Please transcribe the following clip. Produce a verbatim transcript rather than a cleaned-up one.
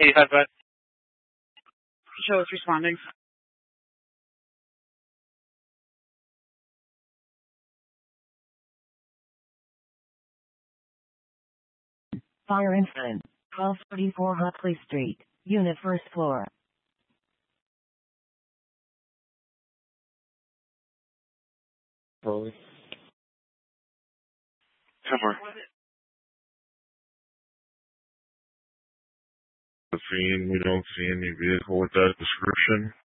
eighty-five, but Show is responding. Fire incident. twelve forty-four Huxley Street. Unit first floor. Probably. somewhere. The scene, we don't see any vehicle with that description.